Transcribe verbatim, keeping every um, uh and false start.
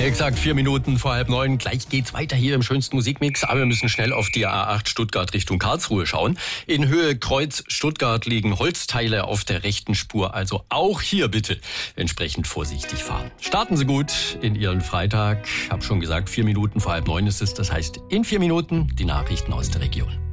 Exakt vier Minuten vor halb neun. Gleich geht's weiter hier im schönsten Musikmix. Aber wir müssen schnell auf die A acht Stuttgart Richtung Karlsruhe schauen. In Höhe Kreuz Stuttgart liegen Holzteile auf der rechten Spur. Also auch hier bitte entsprechend vorsichtig fahren. Starten Sie gut in Ihren Freitag. Hab schon gesagt, vier Minuten vor halb neun ist es. Das heißt, in vier Minuten die Nachrichten aus der Region.